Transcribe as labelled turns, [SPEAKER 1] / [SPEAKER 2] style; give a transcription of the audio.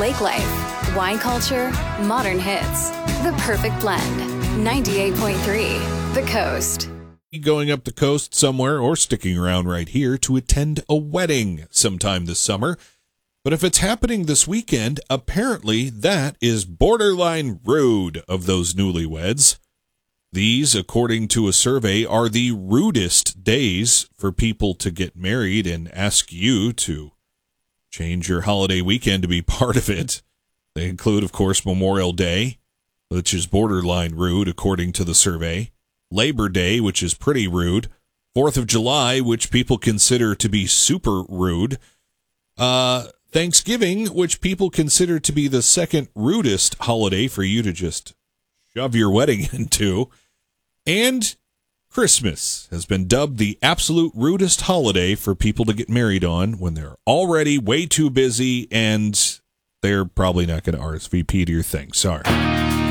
[SPEAKER 1] lake life, wine culture, modern hits. The perfect blend. 98.3 The Coast.
[SPEAKER 2] Going up the coast somewhere or sticking around right here to attend a wedding sometime this summer. But if it's happening this weekend, apparently that is borderline rude of those newlyweds. These, according to a survey, are the rudest days for people to get married and ask you to change your holiday weekend to be part of it. They include, of course, Memorial Day, which is borderline rude, according to the survey. Labor Day, which is pretty rude. 4th of July, which people consider to be super rude. Thanksgiving, which people consider to be the second rudest holiday for you to just shove your wedding into. And Christmas has been dubbed the absolute rudest holiday for people to get married on when they're already way too busy and they're probably not going to RSVP to your thing. Sorry.